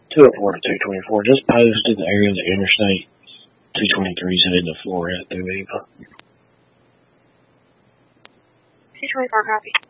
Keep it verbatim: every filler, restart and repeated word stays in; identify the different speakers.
Speaker 1: two oh four to two twenty-four, just posted the area of the interstate. two twenty-three is heading to Florida through Eva.
Speaker 2: two twenty-four, copy.